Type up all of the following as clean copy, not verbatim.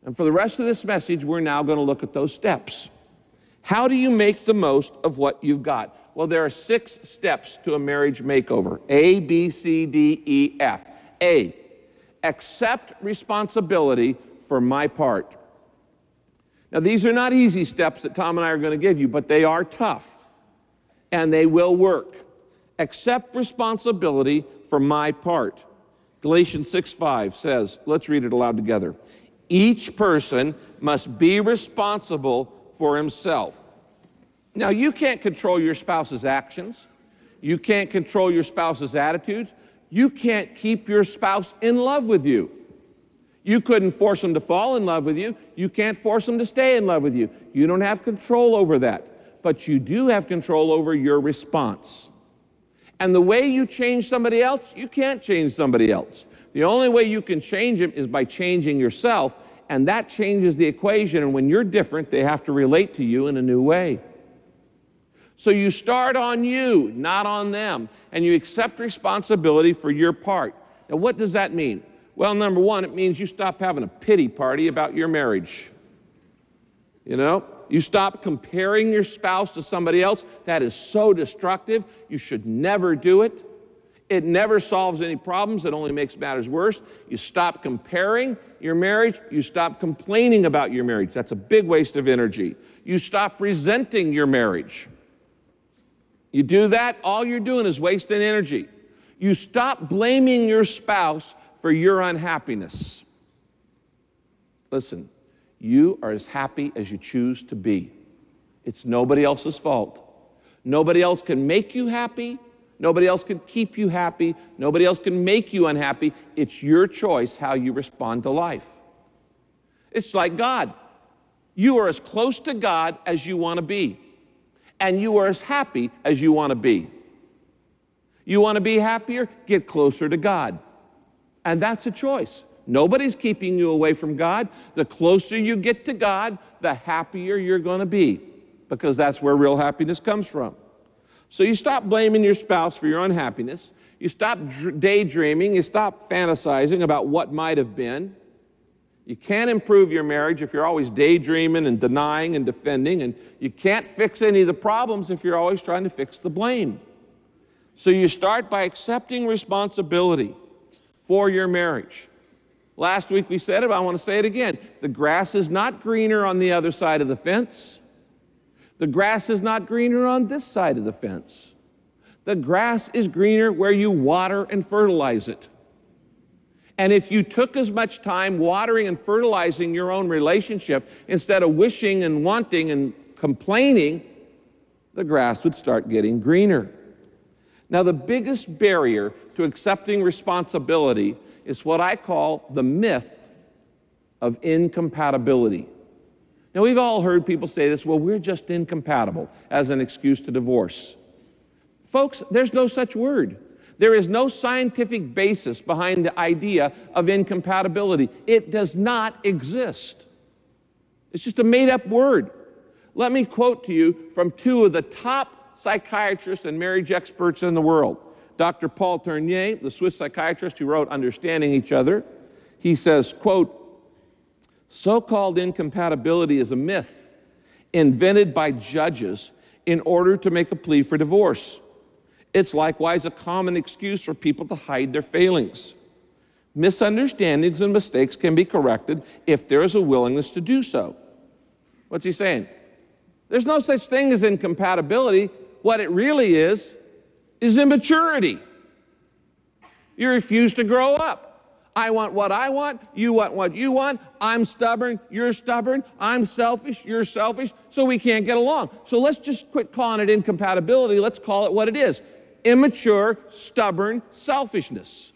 And for the rest of this message, we're now going to look at those steps. How do you make the most of what you've got? Well, there are 6 steps to a marriage makeover. A, B, C, D, E, F. A, accept responsibility for my part. Now, these are not easy steps that Tom and I are going to give you, but they are tough, and they will work. Accept responsibility for my part. Galatians 6:5 says, let's read it aloud together. Each person must be responsible for himself. Now, you can't control your spouse's actions. You can't control your spouse's attitudes. You can't keep your spouse in love with you. You couldn't force them to fall in love with you. You can't force them to stay in love with you. You don't have control over that. But you do have control over your response. And the way you change somebody else, you can't change somebody else. The only way you can change them is by changing yourself, and that changes the equation. And when you're different, they have to relate to you in a new way. So you start on you, not on them, and you accept responsibility for your part. Now, what does that mean? Well, number one, it means you stop having a pity party about your marriage. You know, you stop comparing your spouse to somebody else. That is so destructive. You should never do it. It never solves any problems. It only makes matters worse. You stop comparing your marriage. You stop complaining about your marriage. That's a big waste of energy. You stop resenting your marriage. You do that, all you're doing is wasting energy. You stop blaming your spouse for your unhappiness. Listen, you are as happy as you choose to be. It's nobody else's fault. Nobody else can make you happy. Nobody else can keep you happy. Nobody else can make you unhappy. It's your choice how you respond to life. It's like God. You are as close to God as you want to be. And you are as happy as you want to be. You want to be happier? Get closer to God. And that's a choice. Nobody's keeping you away from God. The closer you get to God, the happier you're going to be, because that's where real happiness comes from. So you stop blaming your spouse for your unhappiness. You stop daydreaming. You stop fantasizing about what might have been. You can't improve your marriage if you're always daydreaming and denying and defending, and you can't fix any of the problems if you're always trying to fix the blame. So you start by accepting responsibility for your marriage. Last week we said it, but I want to say it again. The grass is not greener on the other side of the fence. The grass is not greener on this side of the fence. The grass is greener where you water and fertilize it. And if you took as much time watering and fertilizing your own relationship instead of wishing and wanting and complaining, the grass would start getting greener. Now, the biggest barrier to accepting responsibility is what I call the myth of incompatibility. Now, we've all heard people say this, well, we're just incompatible, as an excuse to divorce. Folks, there's no such word. There is no scientific basis behind the idea of incompatibility. It does not exist. It's just a made-up word. Let me quote to you from 2 of the top psychiatrists and marriage experts in the world. Dr. Paul Tournier, the Swiss psychiatrist who wrote Understanding Each Other, he says, quote, so-called incompatibility is a myth invented by judges in order to make a plea for divorce. It's likewise a common excuse for people to hide their failings. Misunderstandings and mistakes can be corrected if there is a willingness to do so. What's he saying? There's no such thing as incompatibility. What it really is immaturity. You refuse to grow up. I want what I want, you want what you want, I'm stubborn, you're stubborn, I'm selfish, you're selfish, so we can't get along. So let's just quit calling it incompatibility, let's call it what it is. Immature, stubborn selfishness.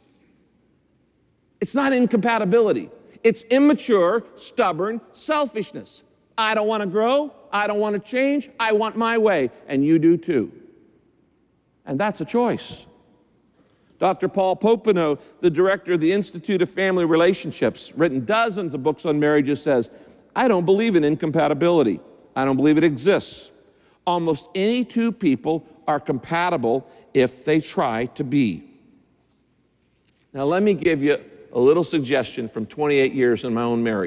It's not incompatibility. It's immature, stubborn selfishness. I don't want to grow, I don't want to change, I want my way, and you do too. And that's a choice. Dr. Paul Popenoe, the director of the Institute of Family Relationships, written dozens of books on marriages, says, I don't believe in incompatibility. I don't believe it exists. Almost any 2 people are compatible if they try to be. Now let me give you a little suggestion from 28 years in my own marriage.